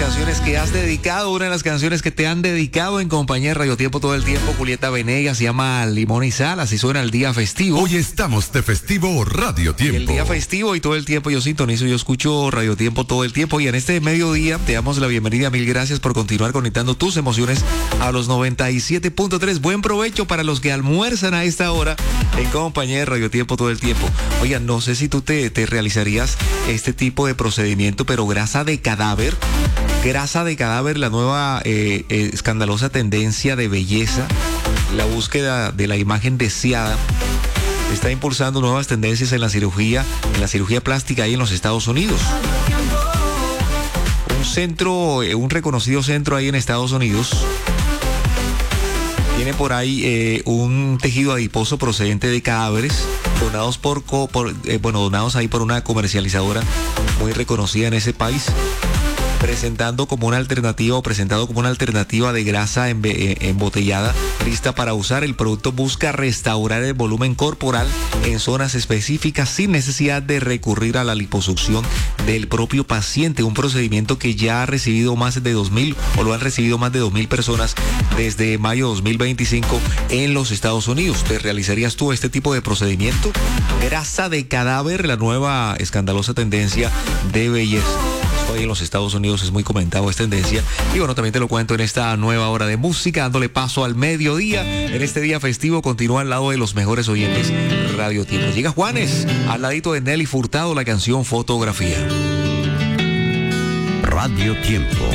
canciones que has dedicado, una de las canciones que te han dedicado en compañía de Radio Tiempo todo el tiempo, Julieta Venegas, se llama Limón y Sal, así suena el día festivo. Hoy estamos de festivo Radio Tiempo. El día festivo y todo el tiempo yo sintonizo, yo escucho Radio Tiempo todo el tiempo y en este mediodía te damos la bienvenida, mil gracias por continuar conectando tus emociones a los 97.3. Buen provecho para los que almuerzan a esta hora en compañía de Radio Tiempo todo el tiempo. Oigan, no sé si tú te realizarías este tipo de procedimiento, pero grasa de cadáver, la nueva escandalosa tendencia de belleza, la búsqueda de la imagen deseada, está impulsando nuevas tendencias en la cirugía plástica ahí en los Estados Unidos. Un reconocido centro ahí en Estados Unidos tiene por ahí un tejido adiposo procedente de cadáveres donados donados ahí por una comercializadora muy reconocida en ese país, presentado como una alternativa de grasa embotellada lista para usar. El producto busca restaurar el volumen corporal en zonas específicas sin necesidad de recurrir a la liposucción del propio paciente, un procedimiento que ya ha recibido más de 2.000 o lo han recibido más de 2.000 personas desde mayo de 2025 en los Estados Unidos. ¿Te realizarías tú este tipo de procedimiento? Grasa de cadáver, la nueva escandalosa tendencia de belleza. Hoy en los Estados Unidos es muy comentado esta tendencia y bueno, también te lo cuento en esta nueva hora de música, dándole paso al mediodía. En este día festivo continúa al lado de los mejores oyentes Radio Tiempo. Llega Juanes al ladito de Nelly Furtado, la canción Fotografía. Radio Tiempo.